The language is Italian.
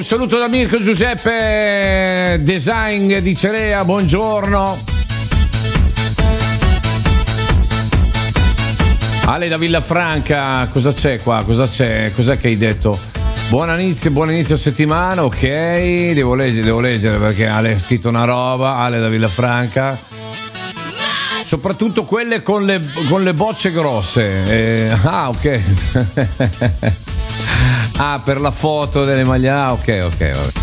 Un saluto da Mirko Giuseppe, design di Cerea, buongiorno. Ale da Villafranca, cosa c'è qua? Cosa c'è? Cos'è che hai detto? Buon inizio settimana, ok. Devo leggere perché Ale ha scritto una roba. Ale da Villafranca. Soprattutto quelle con le bocce grosse. Ok. Per la foto delle maglie. Ok. Vabbè.